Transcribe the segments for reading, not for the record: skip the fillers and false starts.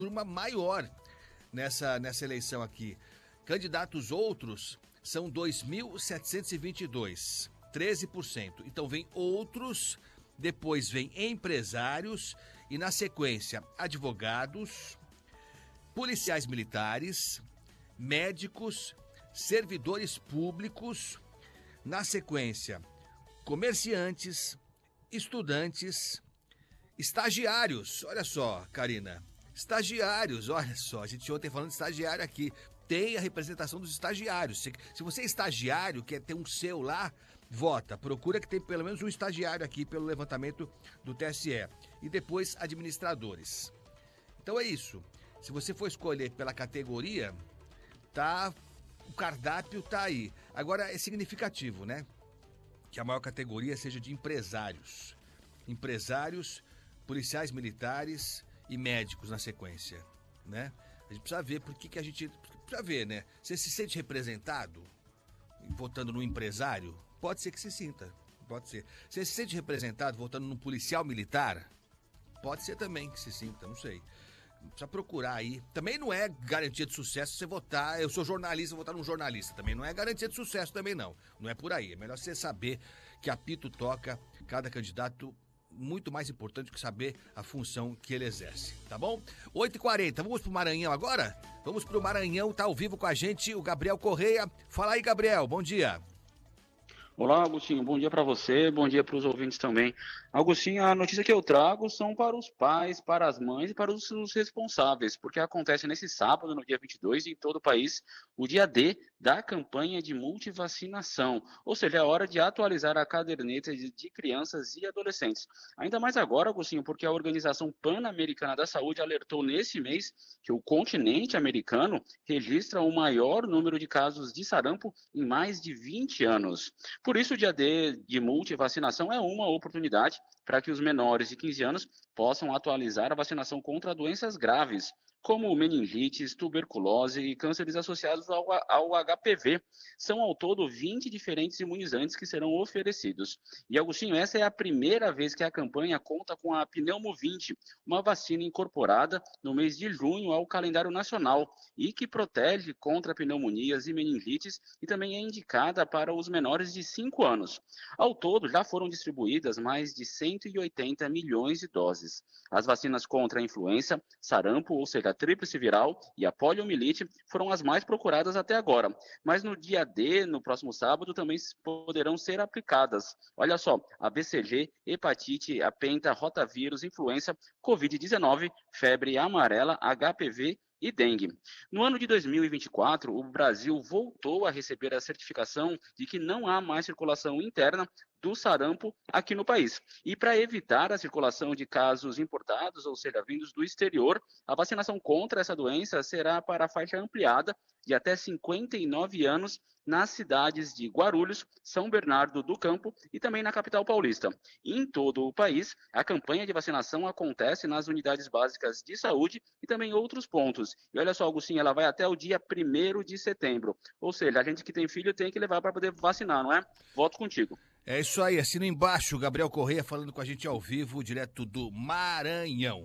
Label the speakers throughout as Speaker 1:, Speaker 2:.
Speaker 1: turma maior nessa eleição aqui. Candidatos outros são 2.722, 13%. Então vem outros, depois vem empresários e na sequência advogados, policiais militares, médicos, servidores públicos, na sequência comerciantes, estudantes, estagiários. Olha só, Karina, estagiários, olha só, a gente ontem falando de estagiário aqui, tem a representação dos estagiários. Se você é estagiário, quer ter um seu lá, vota, procura que tem pelo menos um estagiário aqui pelo levantamento do TSE. E depois administradores. Então é isso. Se você for escolher pela categoria, o cardápio tá aí. Agora é significativo, né? Que a maior categoria seja de empresários. Empresários, policiais militares e médicos na sequência, né? A gente precisa ver por que a gente... Precisa ver, né? Você se sente representado votando no empresário? Pode ser que se sinta, pode ser. Você se sente representado votando num policial militar? Pode ser também que se sinta, não sei. Precisa procurar aí. Também não é garantia de sucesso você votar. Eu sou jornalista, vou votar num jornalista. Também não é garantia de sucesso também não. Não é por aí. É melhor você saber que apito toca cada candidato. Muito mais importante que saber a função que ele exerce, tá bom? 8h40, vamos pro Maranhão agora? Vamos pro Maranhão, tá ao vivo com a gente o Gabriel Correia. Fala aí, Gabriel, bom dia.
Speaker 2: Olá, Agostinho, bom dia para você, bom dia para os ouvintes também. Agostinho, a notícia que eu trago são para os pais, para as mães e para os responsáveis, porque acontece nesse sábado, no dia 22, em todo o país, o dia D da campanha de multivacinação, ou seja, é hora de atualizar a caderneta de crianças e adolescentes. Ainda mais agora, Agostinho, porque a Organização Pan-Americana da Saúde alertou nesse mês que o continente americano registra o maior número de casos de sarampo em mais de 20 anos. Por isso, o dia D de multivacinação é uma oportunidade para que os menores de 15 anos possam atualizar a vacinação contra doenças graves, como meningites, tuberculose e cânceres associados ao HPV. São ao todo 20 diferentes imunizantes que serão oferecidos. E, Agostinho, essa é a primeira vez que a campanha conta com a Pneumo-20, uma vacina incorporada no mês de junho ao calendário nacional e que protege contra pneumonias e meningites e também é indicada para os menores de 5 anos. Ao todo, já foram distribuídas mais de 180 milhões de doses. As vacinas contra a influenza, sarampo, ou seja, a tríplice viral e a poliomielite foram as mais procuradas até agora. Mas no dia D, no próximo sábado, também poderão ser aplicadas. Olha só, a BCG, hepatite, a penta, rotavírus, influenza, Covid-19, febre amarela, HPV e dengue. No ano de 2024, o Brasil voltou a receber a certificação de que não há mais circulação interna do sarampo aqui no país. E para evitar a circulação de casos importados, ou seja, vindos do exterior, a vacinação contra essa doença será para a faixa ampliada de até 59 anos nas cidades de Guarulhos, São Bernardo do Campo e também na capital paulista. Em todo o país, a campanha de vacinação acontece nas unidades básicas de saúde e também outros pontos. E olha só, Agostinho, ela vai até o dia 1º de setembro. Ou seja, a gente que tem filho tem que levar para poder vacinar, não é? Voto contigo.
Speaker 1: É isso aí, assina embaixo, Gabriel Correia falando com a gente ao vivo, direto do Maranhão.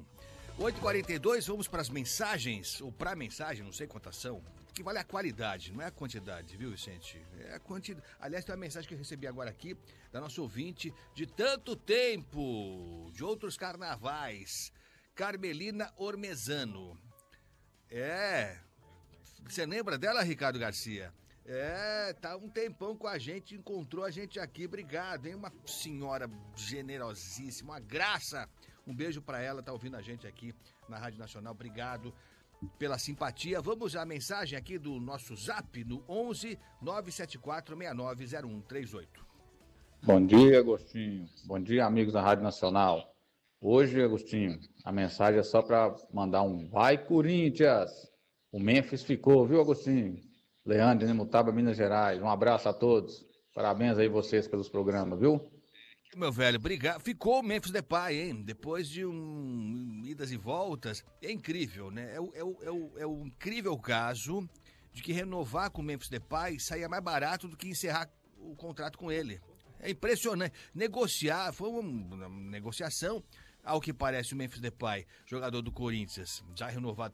Speaker 1: 8h42, vamos para as mensagens, ou para a mensagem, não sei quantas são, que vale a qualidade, não é a quantidade, viu, Vicente? É a quantidade. Aliás, tem uma mensagem que eu recebi agora aqui, da nossa ouvinte, de tanto tempo, de outros carnavais, Carmelina Ormezano. Você lembra dela, Ricardo Garcia? Tá um tempão com a gente, encontrou a gente aqui, obrigado, hein? Uma senhora generosíssima, uma graça. Um beijo pra ela, tá ouvindo a gente aqui na Rádio Nacional, obrigado pela simpatia. Vamos à mensagem aqui do nosso zap no 11 974 690138.
Speaker 3: Bom dia, Agostinho. Bom dia, amigos da Rádio Nacional. Hoje, Agostinho, a mensagem é só para mandar um vai, Corinthians! O Memphis ficou, viu, Agostinho? Leandro, de Mutaba, Minas Gerais. Um abraço a todos. Parabéns aí vocês pelos programas, viu?
Speaker 1: Meu velho, obrigado. Ficou o Memphis Depay, hein? Depois de idas e voltas. É incrível, né? É o incrível caso de que renovar com o Memphis Depay saía mais barato do que encerrar o contrato com ele. É impressionante. Negociar, foi uma negociação. Ao que parece, o Memphis Depay, jogador do Corinthians, já renovado